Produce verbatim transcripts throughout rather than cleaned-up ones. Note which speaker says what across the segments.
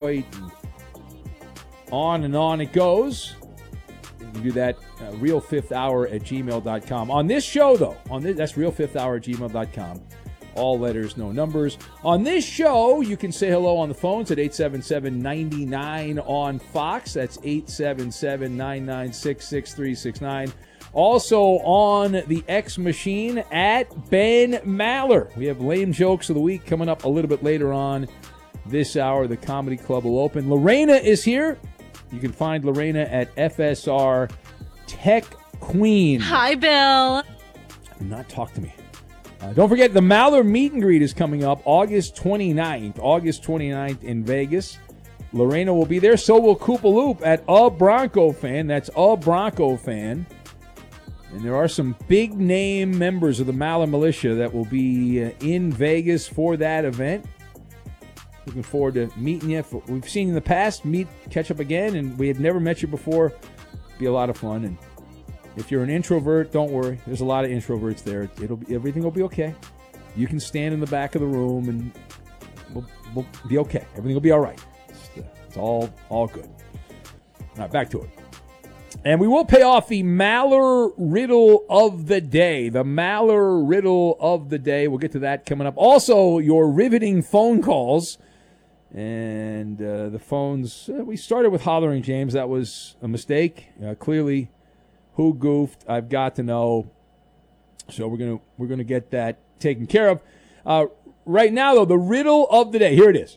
Speaker 1: Detroit, and on and on it goes. You can do that, uh, real fifth hour at gmail dot com. On this show, though, on this, that's real fifth hour at gmail dot com. All letters, no numbers. On this show, you can say hello on the phones at eight seven seven, nine nine on Fox. That's eight seven seven, nine nine six, six three six nine. Also on the X machine at Ben Maller. We have lame jokes of the week coming up a little bit later on this hour. The Comedy Club will open. Lorena is here. You can find Lorena at F S R Tech Queen.
Speaker 2: Hi, Bill.
Speaker 1: Do not talk to me. Uh, don't forget, the Maller Meet and Greet is coming up August twenty-ninth. August twenty-ninth in Vegas. Lorena will be there. So will Koopa Loop at A Bronco Fan. That's A Bronco Fan. And there are some big-name members of the Maller Militia that will be uh, in Vegas for that event. Looking forward to meeting you. We've seen you in the past. Meet, catch up again, and we had never met you before. Be a lot of fun. And if you're an introvert, don't worry. There's a lot of introverts there. It'll be, everything will be okay. You can stand in the back of the room, and we'll, we'll be okay. Everything will be all right. It's, uh, it's all all good. All right, back to it. And we will pay off the Maller Riddle of the Day. The Maller Riddle of the Day. We'll get to that coming up. Also, your riveting phone calls. And uh, the phones, uh, we started with Hollering James. That was a mistake. Uh, clearly, who goofed? I've got to know. So we're gonna we're gonna get that taken care of. Uh, right now, though, the riddle of the day. Here it is.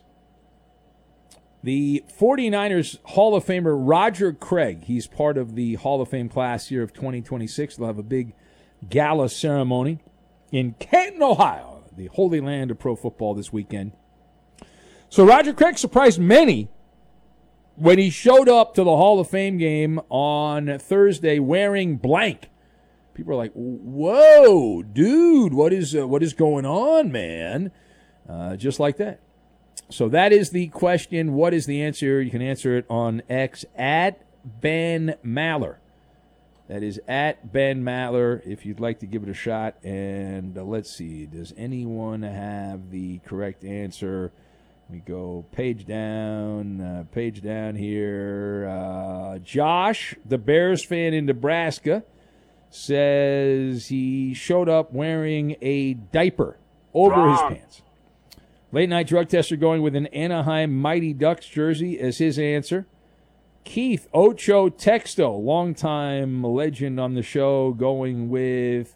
Speaker 1: The 49ers Hall of Famer Roger Craig. He's part of the Hall of Fame class here of twenty twenty-six. They'll have a big gala ceremony in Canton, Ohio, the holy land of pro football this weekend. So Roger Craig surprised many when he showed up to the Hall of Fame game on Thursday wearing blank. People are like, whoa, dude, what is uh, what is going on, man? Uh, just like that. So that is the question. What is the answer? You can answer it on X at Ben Maller. That is at Ben Maller if you'd like to give it a shot. And uh, let's see, does anyone have the correct answer? We go page down, uh, page down here. Uh, Josh, the Bears fan in Nebraska, says he showed up wearing a diaper over Wrong. his pants. Late night drug tester going with an Anaheim Mighty Ducks jersey as his answer. Keith Ocho Texto, longtime legend on the show, going with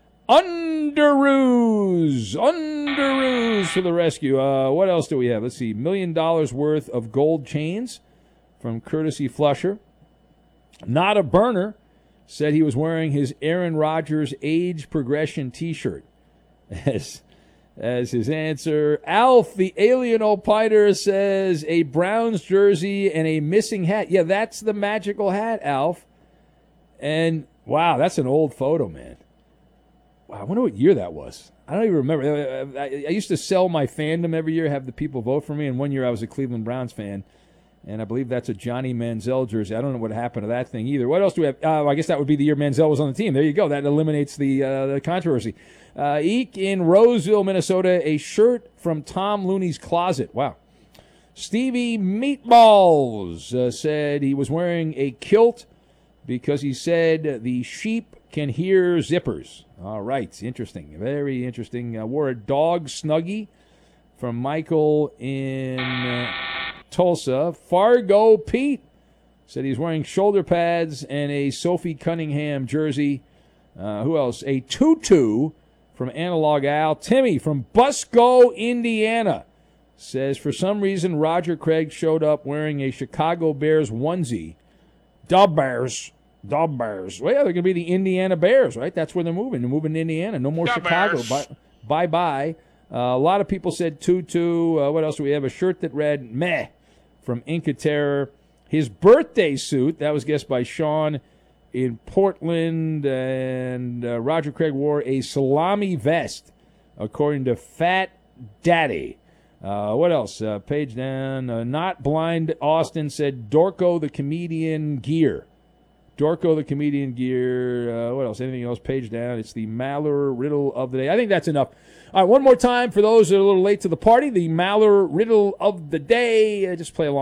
Speaker 1: Underoos. Underoos for the rescue. Uh, what else do we have? Let's see. Million dollars worth of gold chains from Courtesy Flusher. Not a Burner said he was wearing his Aaron Rodgers age progression T-shirt as, as his answer. Alf, the alien opiner, says a Browns jersey and a missing hat. Yeah, that's the magical hat, Alf. And, wow, that's an old photo, man. Wow, I wonder what year that was. I don't even remember. I, I used to sell my fandom every year, have the people vote for me, and one year I was a Cleveland Browns fan. And I believe that's a Johnny Manziel jersey. I don't know what happened to that thing either. What else do we have? Uh, I guess that would be the year Manziel was on the team. There you go. That eliminates the, uh, the controversy. Uh, Eek in Roseville, Minnesota, a shirt from Tom Looney's closet. Wow. Stevie Meatballs uh, said he was wearing a kilt because he said the sheep can hear zippers. All right. Interesting. Very interesting. Uh, wore a dog Snuggie from Michael in... Uh, Tulsa. Fargo Pete said he's wearing shoulder pads and a Sophie Cunningham jersey. Uh, who else? A tutu from Analog Al. Timmy from Busco, Indiana says for some reason Roger Craig showed up wearing a Chicago Bears onesie. Da Bears. Da Bears. Well, yeah, they're going to be the Indiana Bears, right? That's where they're moving. They're moving to Indiana. No more da Chicago. Bye- bye-bye. Uh, a lot of people said tutu. Uh, what else do we have? A shirt that read meh from Inca Terror. His birthday suit, that was guessed by Sean in Portland. And uh, Roger Craig wore a salami vest, according to Fat Daddy. Uh, what else? Uh, page down. Uh, Not Blind Austin said Dorco the Comedian gear. Dorco the Comedian gear. Uh, what else? Anything else? Page down. It's the Maller Riddle of the Day. I think that's enough. All right, one more time for those that are a little late to the party. The Maller Riddle of the Day. Uh, just play along.